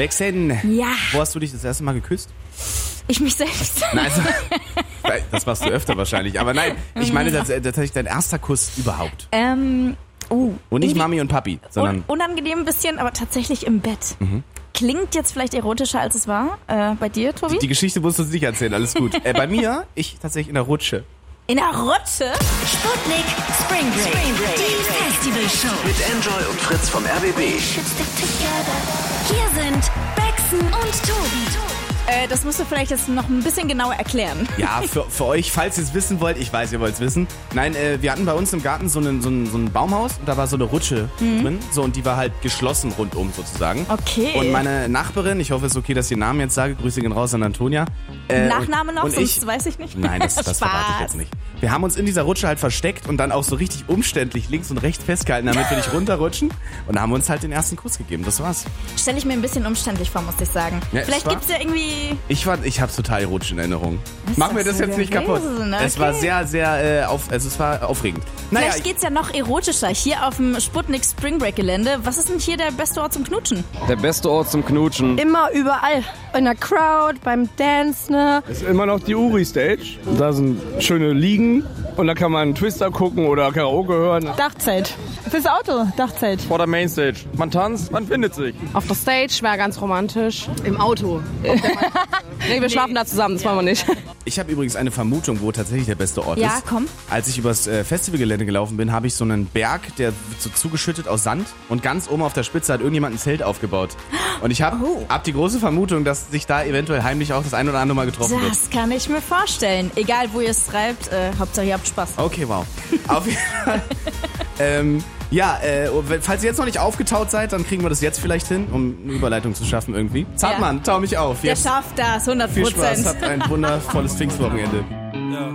Bexen, Ja. Wo hast du dich das erste Mal geküsst? Ich mich selbst. Nein, also, das machst du öfter wahrscheinlich. Aber nein, ich meine tatsächlich dein erster Kuss überhaupt. Und nicht Mami und Papi, sondern... Unangenehm ein bisschen, aber tatsächlich im Bett. Klingt jetzt vielleicht erotischer, als es war. Bei dir, Tobi? Die Geschichte musst du uns nicht erzählen, alles gut. Bei mir, ich tatsächlich in der Rutsche. In der Rutsche? Sputnik Spring Break. Die Festivalshow. Mit Enjoy und Fritz vom RBB. Hier sind Bexen und Tobi. Das musst du vielleicht jetzt noch ein bisschen genauer erklären. Ja, für euch, falls ihr es wissen wollt, ich weiß, ihr wollt es wissen. Nein, wir hatten bei uns im Garten so ein Baumhaus und da war so eine Rutsche drin. So, und die war halt geschlossen rundum sozusagen. Okay. Und meine Nachbarin, ich hoffe, es ist okay, dass ich den Namen jetzt sage, Grüße gehen raus an Antonia. Nachname noch, und sonst weiß ich nicht. Nein, das verrate ich jetzt nicht. Wir haben uns in dieser Rutsche halt versteckt und dann auch so richtig umständlich links und rechts festgehalten, damit wir nicht runterrutschen. Und da haben wir uns halt den ersten Kuss gegeben, das war's. Stelle ich mir ein bisschen umständlich vor, muss ich sagen. Ja, vielleicht gibt's ja irgendwie... Ich hab's total erotisch in Erinnerung. Was Mach mir das das jetzt nicht kaputt. gewesen? Es war sehr, sehr, es war aufregend. Naja, Vielleicht geht's ja noch erotischer. Hier auf dem Sputnik Spring Break Gelände. Was ist denn hier der beste Ort zum Knutschen? Der beste Ort zum Knutschen Immer überall. In der Crowd, beim Dance, ne? ist immer noch die Uri-Stage. Da sind schöne Liegen und da kann man Twister gucken oder Karaoke hören. Dachzelt. Fürs Auto, Dachzelt. Vor der Mainstage. Man tanzt, man findet sich. Auf der Stage wäre ganz romantisch. Im Auto. Nee, wir schlafen da zusammen, das wollen wir nicht. ich habe übrigens eine Vermutung, wo tatsächlich der beste Ort Ja, ist. komm. Als ich übers Festivalgelände gelaufen bin, habe ich so einen Berg, der wird so zugeschüttet aus Sand und ganz oben auf der Spitze hat irgendjemand ein Zelt aufgebaut. Und ich habe hab die große Vermutung, dass sich da eventuell heimlich auch das ein oder andere Mal getroffen wird. Das kann ich mir vorstellen. Egal, wo ihr es treibt, Hauptsache ihr habt Spaß. Okay, wow. Auf jeden Fall. Falls ihr jetzt noch nicht aufgetaut seid, dann kriegen wir das jetzt vielleicht hin, um eine Überleitung zu schaffen irgendwie. Zartmann, tau mich auf. Der Jetzt schafft das, 100%. viel Spaß, habt ein wundervolles Pfingstwochenende.